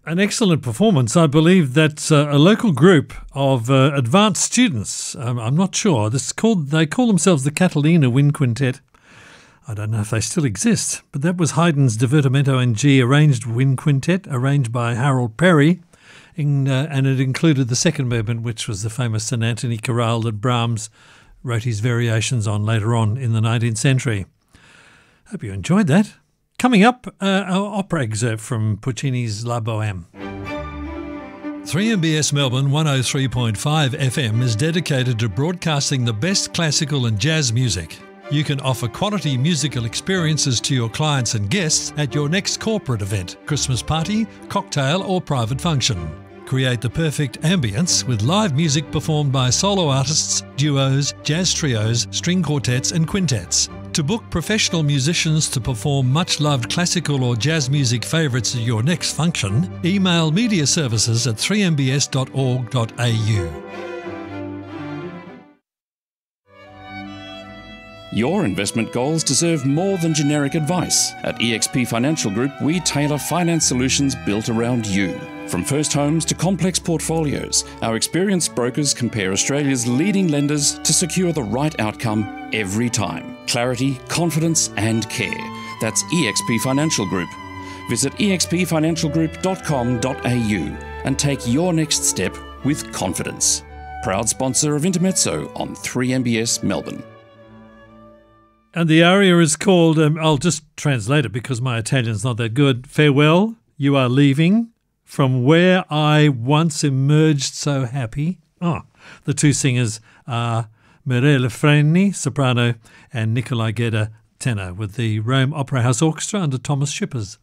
An excellent performance. I believe that's a local group of advanced students. I'm not sure. They call themselves the Catalina Wind Quintet. I don't know if they still exist, but that was Haydn's Divertimento in G arranged wind quintet, arranged by Harold Perry, and it included the second movement, which was the famous St. Anthony chorale that Brahms wrote his variations on later on in the 19th century. Hope you enjoyed that. Coming up, our opera excerpt from Puccini's La Bohème. 3MBS Melbourne 103.5 FM is dedicated to broadcasting the best classical and jazz music. You can offer quality musical experiences to your clients and guests at your next corporate event, Christmas party, cocktail or private function. Create the perfect ambience with live music performed by solo artists, duos, jazz trios, string quartets and quintets. To book professional musicians to perform much-loved classical or jazz music favourites at your next function, email mediaservices at 3mbs.org.au. Your investment goals deserve more than generic advice. At eXp Financial Group, we tailor finance solutions built around you. From first homes to complex portfolios, our experienced brokers compare Australia's leading lenders to secure the right outcome every time. Clarity, confidence and care. That's eXp Financial Group. Visit expfinancialgroup.com.au and take your next step with confidence. Proud sponsor of Intermezzo on 3MBS Melbourne. And the aria is called, I'll just translate it because my Italian's not that good. Farewell, you are leaving, from where I once emerged so happy. The two singers are Mirella Freni, soprano, and Nicolai Gedda, tenor, with the Rome Opera House Orchestra under Thomas Shippers.